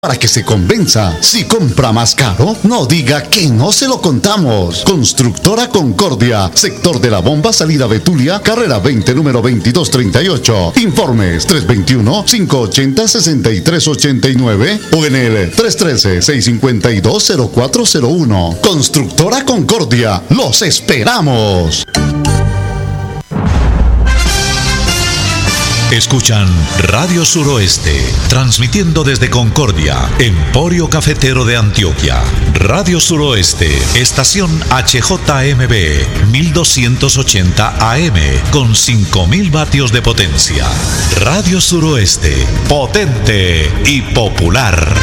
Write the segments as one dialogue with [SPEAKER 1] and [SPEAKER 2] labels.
[SPEAKER 1] Para que se convenza, si compra más caro, no diga que no se lo contamos. Constructora Concordia, sector de la Bomba, salida Betulia, carrera 20, número 2238. Informes 321-580-6389 o en el 313-652-0401. Constructora Concordia, los esperamos.
[SPEAKER 2] Escuchan Radio Suroeste, transmitiendo desde Concordia, Emporio Cafetero de Antioquia. Radio Suroeste, estación HJMB, 1280 AM, con 5000 vatios de potencia. Radio Suroeste, potente y popular.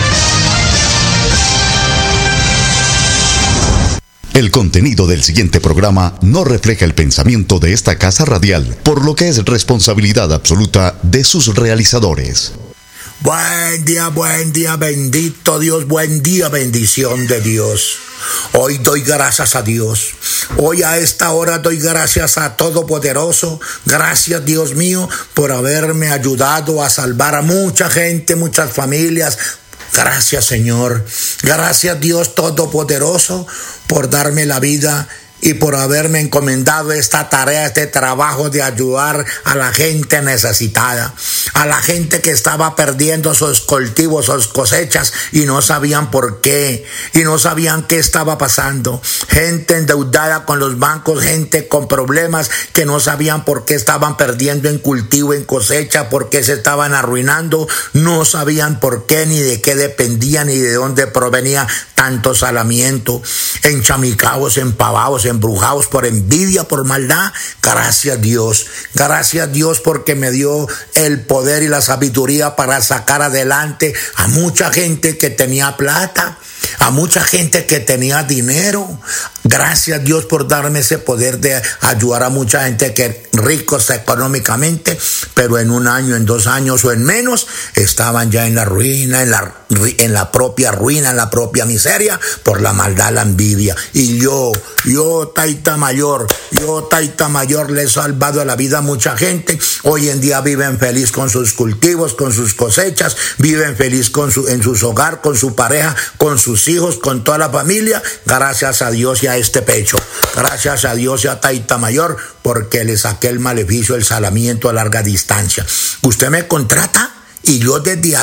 [SPEAKER 1] El contenido del siguiente programa no refleja el pensamiento de esta casa radial, por lo que es responsabilidad absoluta de sus realizadores.
[SPEAKER 3] Buen día, bendito Dios, buen día, bendición de Dios. Hoy doy gracias a Dios. Hoy a esta hora doy gracias a Todopoderoso. Gracias, Dios mío, por haberme ayudado a salvar a mucha gente, muchas familias. Gracias, Señor. Gracias, Dios Todopoderoso, por darme la vida y por haberme encomendado esta tarea, este trabajo de ayudar a la gente necesitada, a la gente que estaba perdiendo sus cultivos, sus cosechas y no sabían por qué, y no sabían qué estaba pasando. Gente endeudada con los bancos, gente con problemas que no sabían por qué estaban perdiendo en cultivo, en cosecha, por qué se estaban arruinando, no sabían por qué, ni de qué dependían, ni de dónde provenía tanto salamiento, enchamicados, empavados, embrujados por envidia, por maldad. Gracias Dios porque me dio el poder y la sabiduría para sacar adelante a mucha gente que tenía plata, a mucha gente que tenía dinero. Gracias Dios por darme ese poder de ayudar a mucha gente que ricos económicamente, pero en un año, en 2 años o en menos, estaban ya en la ruina, en la propia ruina, en la propia miseria, por la maldad, la envidia. Y yo, Taita Mayor, le he salvado la vida a mucha gente. Hoy en día viven feliz con sus cultivos, con sus cosechas, viven feliz en sus hogares, con su pareja, con sus hijos, con toda la familia. Gracias a Dios y a este pecho. Gracias a Dios y a Taita Mayor, porque le saqué el maleficio, el salamiento a larga distancia. Usted me contrata y yo desde